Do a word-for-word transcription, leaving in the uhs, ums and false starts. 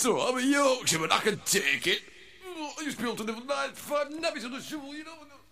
So I'm a Yorkshireman, I can take it. I used to be able to live on nine five nabbies on the shovel, you know.